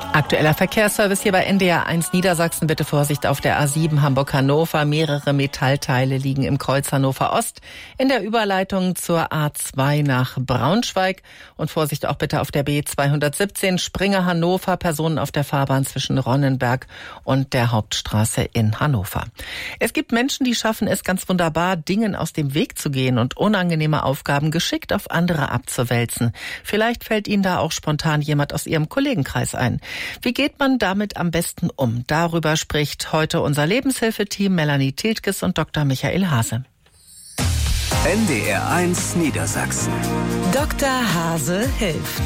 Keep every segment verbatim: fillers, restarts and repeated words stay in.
Aktueller Verkehrsservice hier bei N D R eins Niedersachsen. Bitte Vorsicht auf der A sieben Hamburg-Hannover. Mehrere Metallteile liegen im Kreuz Hannover-Ost in der Überleitung zur A zwei nach Braunschweig. Und Vorsicht auch bitte auf der B zweihundertsiebzehn Springer-Hannover. Personen auf der Fahrbahn zwischen Ronnenberg und der Hauptstraße in Hannover. Es gibt Menschen, die schaffen es ganz wunderbar, Dingen aus dem Weg zu gehen und unangenehme Aufgaben geschickt auf andere abzuwälzen. Vielleicht fällt Ihnen da auch spontan jemand aus Ihrem Kollegenkreis ein. Wie geht man damit am besten um? Darüber spricht heute unser Lebenshilfeteam Melanie Tiltges und Doktor Michael Hase. N D R eins Niedersachsen. Doktor Hase hilft.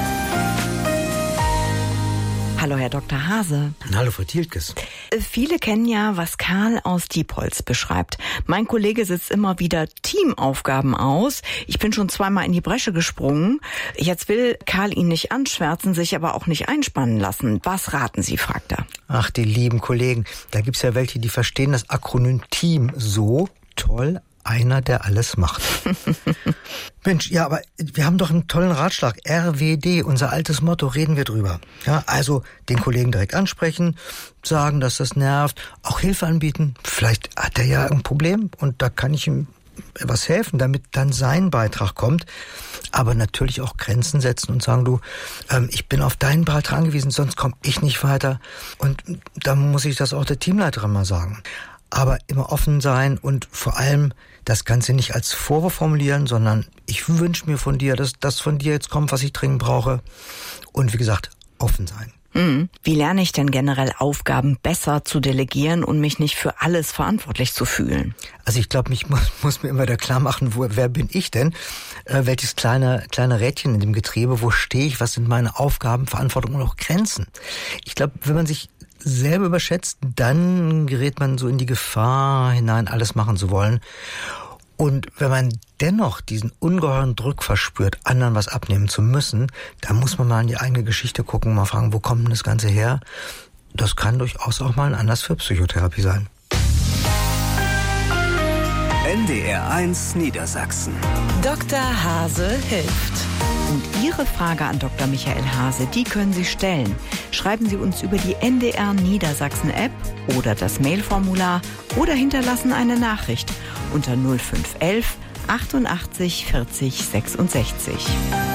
Hallo, Herr Doktor Hase. Hallo, Frau Tiltges. Viele kennen ja, was Karl aus Diepholz beschreibt. Mein Kollege setzt immer wieder Teamaufgaben aus. Ich bin schon zweimal in die Bresche gesprungen. Jetzt will Karl ihn nicht anschwärzen, sich aber auch nicht einspannen lassen. Was raten Sie, fragt er. Ach, die lieben Kollegen. Da gibt's ja welche, die verstehen das Akronym Team so toll. Einer, der alles macht. Mensch, ja, aber wir haben doch einen tollen Ratschlag. R W D, unser altes Motto, reden wir drüber. Ja, also den Kollegen direkt ansprechen, sagen, dass das nervt, auch Hilfe anbieten. Vielleicht hat er ja ein Problem und da kann ich ihm was helfen, damit dann sein Beitrag kommt. Aber natürlich auch Grenzen setzen und sagen, du, ähm, ich bin auf deinen Beitrag angewiesen, sonst komme ich nicht weiter. Und da muss ich das auch der Teamleiterin mal sagen. Aber immer offen sein und vor allem das Ganze nicht als Vorwurf formulieren, sondern ich wünsche mir von dir, dass das von dir jetzt kommt, was ich dringend brauche. Und wie gesagt, offen sein. Hm. Wie lerne ich denn generell Aufgaben besser zu delegieren und mich nicht für alles verantwortlich zu fühlen? Also ich glaube, ich muss, muss mir immer wieder klar machen, wo, wer bin ich denn? Äh, welches kleine kleine Rädchen in dem Getriebe, wo stehe ich, was sind meine Aufgaben, Verantwortung und auch Grenzen? Ich glaube, wenn man sich selber überschätzt, dann gerät man so in die Gefahr hinein, alles machen zu wollen. Und wenn man dennoch diesen ungeheuren Druck verspürt, anderen was abnehmen zu müssen, dann muss man mal in die eigene Geschichte gucken, mal fragen, wo kommt denn das Ganze her? Das kann durchaus auch mal ein Anlass für Psychotherapie sein. N D R eins Niedersachsen. Doktor Hase hilft. Und Ihre Frage an Doktor Michael Hase, die können Sie stellen. Schreiben Sie uns über die N D R Niedersachsen App oder das Mailformular oder hinterlassen eine Nachricht unter null fünf eins eins achtundachtzig vierzig sechsundsechzig.